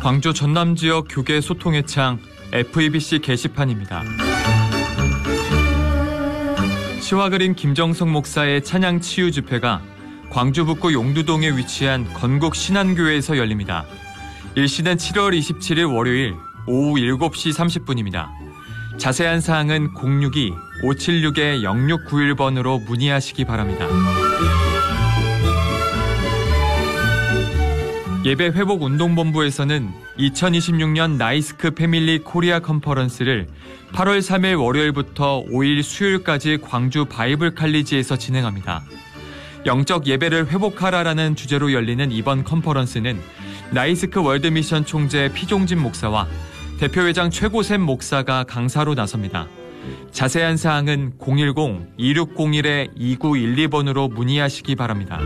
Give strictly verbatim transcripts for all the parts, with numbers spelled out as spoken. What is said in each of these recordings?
광주 전남 지역 교계 소통의 창 에프이비씨 게시판입니다. 시와 그림 김정석 목사의 찬양 치유 집회가 광주 북구 용두동에 위치한 건국 신안교회에서 열립니다. 일시는 칠월 이십칠일 월요일 오후 일곱 시 삼십 분입니다. 자세한 사항은 공육이 오칠육 영육구일 번으로 문의하시기 바랍니다. 예배회복운동본부에서는 이천이십육 년 나이스크 패밀리 코리아 컨퍼런스를 팔월 삼일 월요일부터 오일 수요일까지 광주 바이블 칼리지에서 진행합니다. 영적 예배를 회복하라라는 주제로 열리는 이번 컨퍼런스는 나이스크 월드미션 총재 피종진 목사와 대표회장 최고샘 목사가 강사로 나섭니다. 자세한 사항은 공일공 이육공일 이구일이 번으로 문의하시기 바랍니다.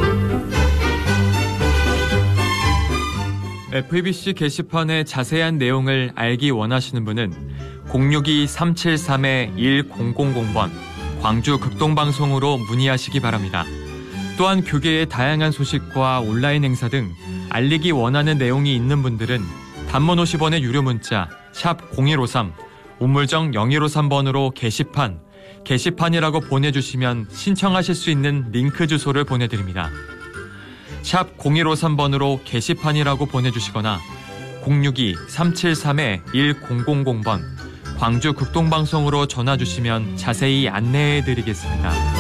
에프이비씨 게시판의 자세한 내용을 알기 원하시는 분은 공육이 삼칠삼 일공공공 번 광주 극동방송으로 문의하시기 바랍니다. 또한 교계의 다양한 소식과 온라인 행사 등 알리기 원하는 내용이 있는 분들은 단문 오십 원의 유료 문자 샵 공일오삼 우물정 영일오삼 번으로 게시판, 게시판이라고 보내주시면 신청하실 수 있는 링크 주소를 보내드립니다. 샵 공일오삼 번으로 게시판이라고 보내주시거나 공육이 삼칠삼 일공공공 번 광주 극동방송으로 전화주시면 자세히 안내해드리겠습니다.